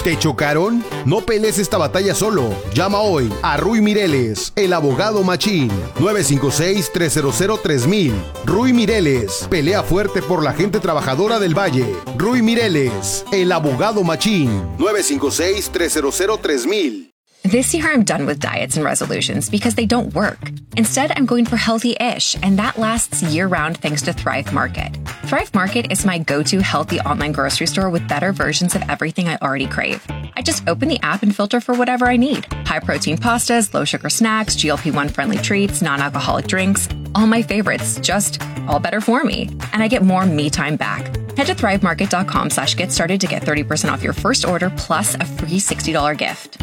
¿Te chocaron? No pelees esta batalla solo. Llama hoy a Ruy Mireles, el abogado machín. 956-300-3000. Ruy Mireles, pelea fuerte por la gente trabajadora del Valle. Ruy Mireles, el abogado machín. 956-300-3000. This year, I'm done with diets and resolutions because they don't work. Instead, I'm going for healthy-ish, and that lasts year-round thanks to Thrive Market. Thrive Market is my go-to healthy online grocery store with better versions of everything I already crave. I just open the app and filter for whatever I need. High-protein pastas, low-sugar snacks, GLP-1 friendly treats, non-alcoholic drinks. All my favorites, just all better for me. And I get more me time back. Head to thrivemarket.com/get started to get 30% off your first order plus a free $60 gift.